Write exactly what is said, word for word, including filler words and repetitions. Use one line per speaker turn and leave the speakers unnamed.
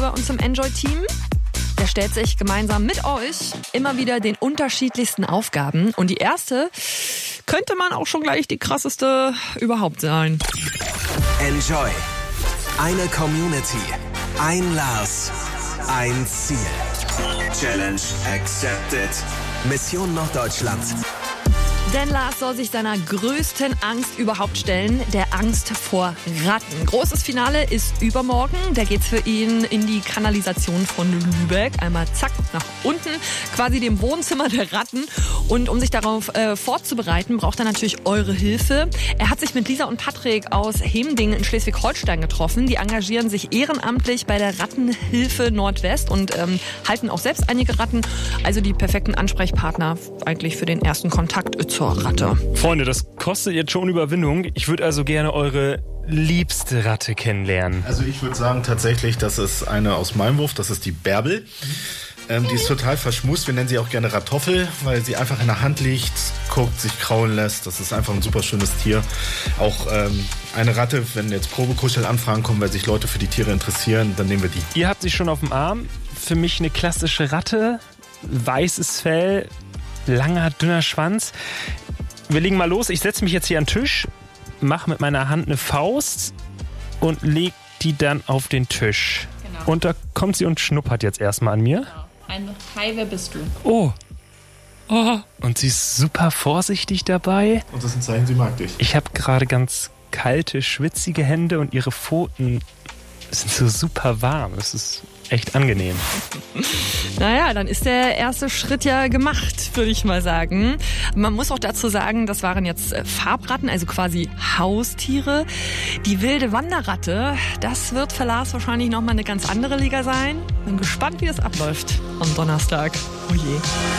bei uns im Enjoy-Team. Der stellt sich gemeinsam mit euch immer wieder den unterschiedlichsten Aufgaben. Und die erste könnte man auch schon gleich die krasseste überhaupt sein.
Enjoy. Eine Community. Ein Lars. Ein Ziel. Challenge accepted. Mission Norddeutschland.
Denn Lars soll sich seiner größten Angst überhaupt stellen, der Angst vor Ratten. Großes Finale ist übermorgen. Da geht's für ihn in die Kanalisation von Lübeck. Einmal zack nach unten, quasi dem Wohnzimmer der Ratten. Und um sich darauf äh, vorzubereiten, braucht er natürlich eure Hilfe. Er hat sich mit Lisa und Patrick aus Hemdingen in Schleswig-Holstein getroffen. Die engagieren sich ehrenamtlich bei der Rattenhilfe Nordwest und ähm, halten auch selbst einige Ratten. Also die perfekten Ansprechpartner eigentlich für den ersten Kontakt zur Ratte.
Freunde, das kostet jetzt schon Überwindung. Ich würde also gerne eure liebste Ratte kennenlernen.
Also ich würde sagen tatsächlich, das ist eine aus meinem Wurf, das ist die Bärbel. Ähm, die ist total verschmust, wir nennen sie auch gerne Rattoffel, weil sie einfach in der Hand liegt, guckt, sich kraulen lässt. Das ist einfach ein super schönes Tier. Auch ähm, eine Ratte, wenn jetzt Probekuschel-Anfragen kommen, weil sich Leute für die Tiere interessieren, dann nehmen wir die.
Ihr habt sie schon auf dem Arm. Für mich eine klassische Ratte, weißes Fell, langer, dünner Schwanz. Wir legen mal los. Ich setze mich jetzt hier an den Tisch, mache mit meiner Hand eine Faust und leg die dann auf den Tisch.
Genau.
Und da kommt sie und schnuppert jetzt erstmal an mir.
Genau. Ein Hi, wer bist du?
Oh. Oh. Und sie ist super vorsichtig dabei.
Und das ist ein Zeichen, sie mag dich.
Ich habe gerade ganz kalte, schwitzige Hände und ihre Pfoten sind so super warm. Es ist echt angenehm.
Naja, dann ist der erste Schritt ja gemacht, würde ich mal sagen. Man muss auch dazu sagen, das waren jetzt Farbratten, also quasi Haustiere. Die wilde Wanderratte, das wird für Lars wahrscheinlich nochmal eine ganz andere Liga sein. Bin gespannt, wie das abläuft am Donnerstag. Oh je.